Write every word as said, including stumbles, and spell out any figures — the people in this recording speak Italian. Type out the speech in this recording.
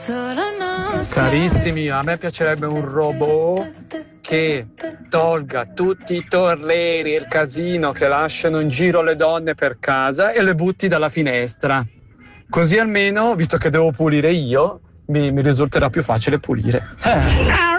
Carissimi, a me piacerebbe un robot che tolga tutti i torleri e il casino che lasciano in giro le donne per casa e le butti dalla finestra. Così almeno, visto che devo pulire io, mi, mi risulterà più facile pulire. Eh.